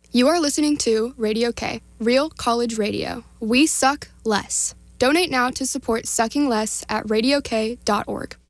You are listening to Radio K, Real College Radio. We suck less. Donate now to support Sucking Less at radiok.org.